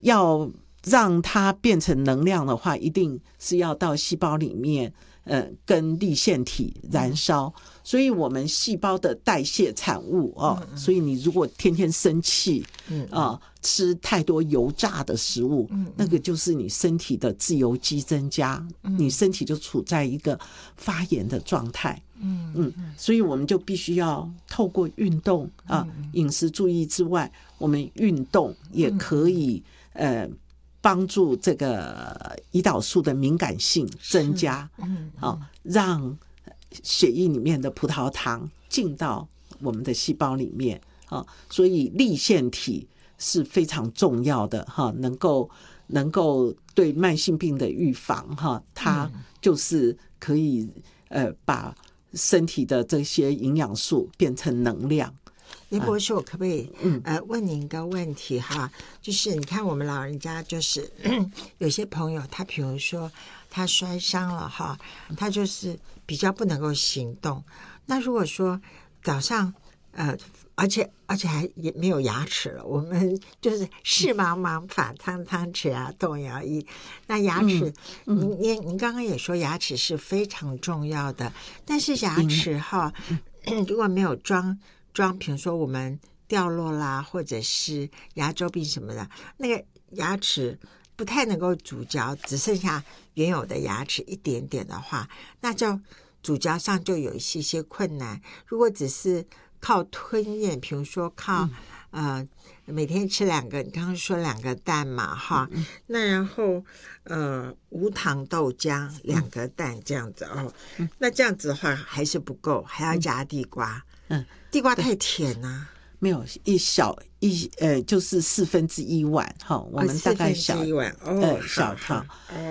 要让它变成能量的话，一定是要到细胞里面跟粒线体燃烧，所以我们细胞的代谢产物所以你如果天天生气吃太多油炸的食物，那个就是你身体的自由基增加，你身体就处在一个发炎的状态。所以我们就必须要透过运动饮食注意之外，我们运动也可以帮助这个胰岛素的敏感性增加，让血液里面的葡萄糖进到我们的细胞里面，所以粒线体是非常重要的，能够对慢性病的预防，它就是可以把身体的这些营养素变成能量。 林博士，我可不可以问您一个问题哈？就是你看我们老人家就是有些朋友他比如说他摔伤了哈，他就是比较不能够行动。那如果说早上而且还也没有牙齿了，我们就是视茫茫法苍苍，齿牙动摇医。那牙齿，您刚刚也说牙齿是非常重要的，但是牙齿哈，如果没有装，比如说我们掉落啦，或者是牙周病什么的，那个牙齿不太能够咀嚼，只剩下原有的牙齿一点点的话，那就咀嚼上就有一些困难。如果只是靠吞咽，比如说靠每天吃2个，你刚刚说2个蛋嘛哈，那然后无糖豆浆2个蛋这样子那这样子的话还是不够，还要加地瓜。地瓜太甜啊。 没有就是1/4碗我们大概小 1/4碗小汤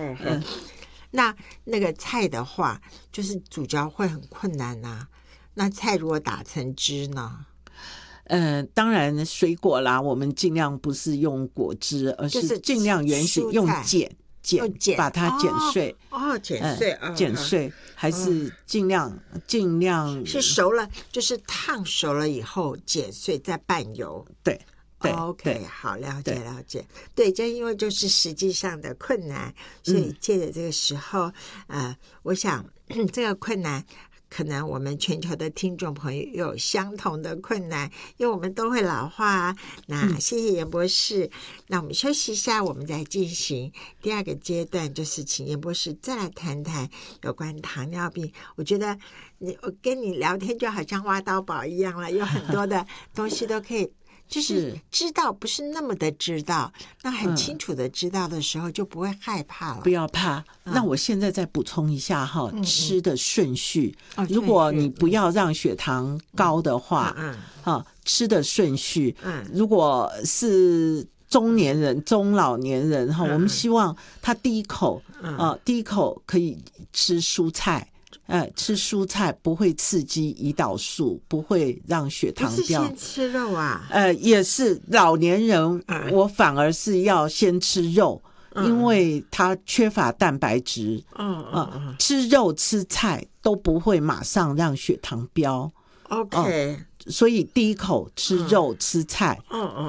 那个菜的话，就是咀嚼会很困难啊。那菜如果打成汁呢？ 当然水果啦，我们尽量不是用果汁，而是尽量原始用剪把它剪碎剪碎，还是尽量是熟了，就是烫熟了以后剪碎再拌油。 对 OK， 好，了解。对，就因为就是实际上的困难，所以借着这个时候我想这个困难可能我们全球的听众朋友有相同的困难，因为我们都会老化那谢谢严博士。那我们休息一下，我们再进行第2个阶段，就是请严博士再来谈谈有关糖尿病。我觉得我跟你聊天就好像挖到宝一样了，有很多的东西都可以就是知道，不是那么的知道，那很清楚的知道的时候就不会害怕了。 不要怕。那我现在再补充一下吃的顺序。如果你不要让血糖高的话，吃的顺序，如果是中年人、中老年人我们希望他第一口可以吃蔬菜。吃蔬菜不会刺激胰岛素，不会让血糖飙。 不是先吃肉啊？ 也是老年人，我反而是要先吃肉，因为他缺乏蛋白质。吃肉吃菜都不会马上让血糖飙。 OK， 所以第一口吃肉吃菜。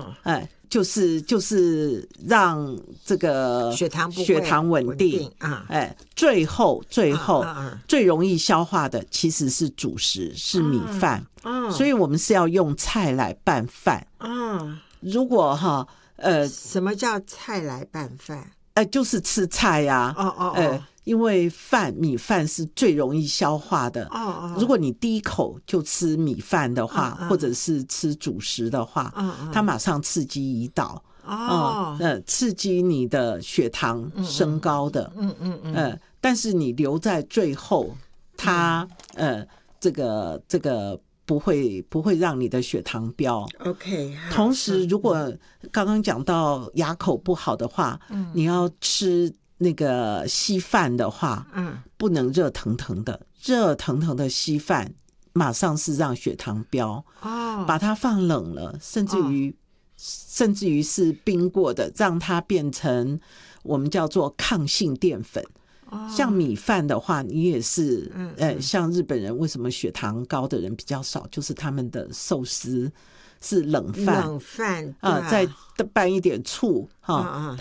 就是让这个血糖稳定最后最容易消化的其实是主食，是米饭。所以我们是要用菜来拌饭。如果什么叫菜来拌饭？ 就是吃菜呀。因为米饭是最容易消化的。如果你第一口就吃米饭的话，或者是吃主食的话，它马上刺激胰岛。刺激你的血糖升高的。但是你留在最后，它这个不会让你的血糖飙。 OK， 同时如果刚刚讲到牙口不好的话，你要吃那个稀饭的话，不能热腾腾的稀饭马上是让血糖飙。把它放冷了，甚至于是冰过的，让它变成我们叫做抗性淀粉。像米饭的话，你也是像日本人为什么血糖高的人比较少，就是他们的寿司是冷饭， 冷饭再拌一点醋哈，